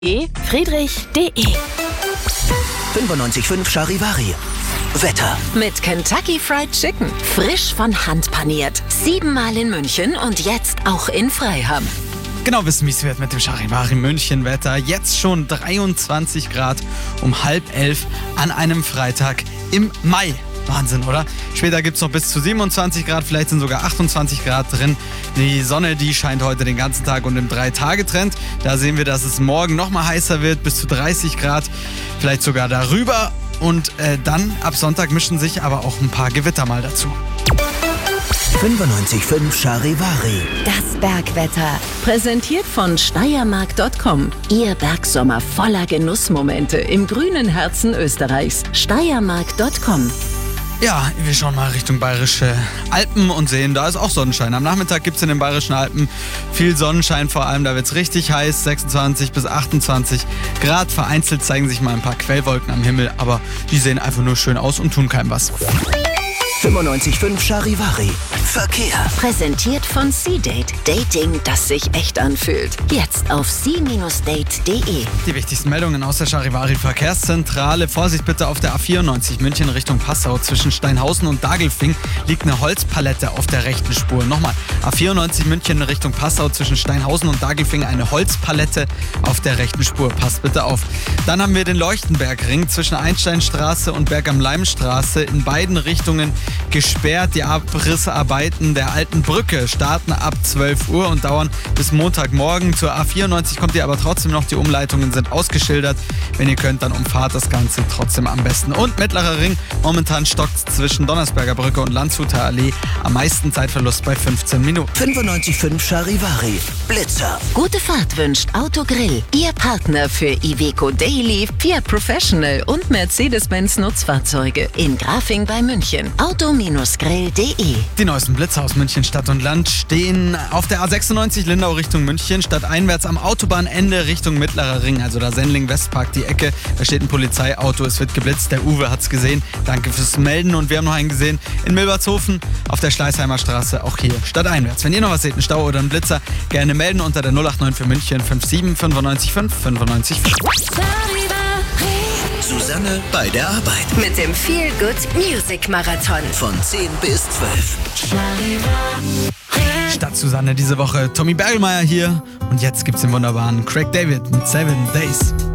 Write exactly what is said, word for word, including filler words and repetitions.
Friedrich.de fünfundneunzig Komma fünf Charivari. Wetter. Mit Kentucky Fried Chicken. Frisch von Hand paniert. Siebenmal in München und jetzt auch in Freiham. Genau wissen, wie es wird mit dem Charivari München Wetter. Jetzt schon dreiundzwanzig Grad um halb elf an einem Freitag im Mai. Wahnsinn, oder? Später gibt es noch bis zu siebenundzwanzig Grad, vielleicht sind sogar achtundzwanzig Grad drin. Die Sonne, die scheint heute den ganzen Tag und im Drei-Tage-Trend. Da sehen wir, dass es morgen noch mal heißer wird, bis zu dreißig Grad, vielleicht sogar darüber. Und äh, dann ab Sonntag mischen sich aber auch ein paar Gewitter mal dazu. fünfundneunzig Komma fünf Charivari. Das Bergwetter. Präsentiert von steiermark Punkt com. Ihr Bergsommer voller Genussmomente im grünen Herzen Österreichs. steiermark Punkt com. Ja, wir schauen mal Richtung Bayerische Alpen und sehen, da ist auch Sonnenschein. Am Nachmittag gibt es in den Bayerischen Alpen viel Sonnenschein, vor allem da wird es richtig heiß, sechsundzwanzig bis achtundzwanzig Grad. Vereinzelt zeigen sich mal ein paar Quellwolken am Himmel, aber die sehen einfach nur schön aus und tun keinem was. fünfundneunzig Komma fünf Charivari. Verkehr. Präsentiert von C-Date. Dating, das sich echt anfühlt. Jetzt auf c Bindestrich date Punkt de. Die wichtigsten Meldungen aus der Charivari Verkehrszentrale. Vorsicht bitte auf der A vierundneunzig München Richtung Passau. Zwischen Steinhausen und Dagelfing liegt eine Holzpalette auf der rechten Spur. Nochmal, A vierundneunzig München Richtung Passau. Zwischen Steinhausen und Dagelfing eine Holzpalette auf der rechten Spur. Passt bitte auf. Dann haben wir den Leuchtenbergring zwischen Einsteinstraße und Berg am Leimstraße in beiden Richtungen gesperrt. Die Abrissarbeiten der alten Brücke starten ab zwölf Uhr und dauern bis Montagmorgen. Zur A vierundneunzig kommt ihr aber trotzdem noch. Die Umleitungen sind ausgeschildert. Wenn ihr könnt, dann umfahrt das Ganze trotzdem am besten. Und Mittlerer Ring, momentan stockt zwischen Donnersberger Brücke und Landshuter Allee. Am meisten Zeitverlust bei fünfzehn Minuten. fünfundneunzig Komma fünf Charivari. Blitzer. Gute Fahrt wünscht Autogrill. Ihr Partner für Iveco Daily, Fiat Professional und Mercedes-Benz Nutzfahrzeuge. In Grafing bei München. Auto Grill Punkt de. Die neuesten Blitzer aus München Stadt und Land stehen auf der A sechsundneunzig Lindau Richtung München, stadteinwärts am Autobahnende Richtung Mittlerer Ring, also da Sendling-Westpark die Ecke. Da steht ein Polizeiauto, es wird geblitzt, der Uwe hat's gesehen. Danke fürs Melden und wir haben noch einen gesehen in Milbertshofen auf der Schleißheimer Straße, auch hier stadteinwärts. Wenn ihr noch was seht, einen Stau oder einen Blitzer, gerne melden unter der null acht neun für München fünf sieben fünfundneunzig fünf fünfundneunzig fünf. Susanne bei der Arbeit. Mit dem Feel Good Music Marathon. Von zehn bis zwölf. Stadt Susanne diese Woche. Tommy Bergelmeier hier und jetzt gibt's den wunderbaren Craig David mit Seven Days.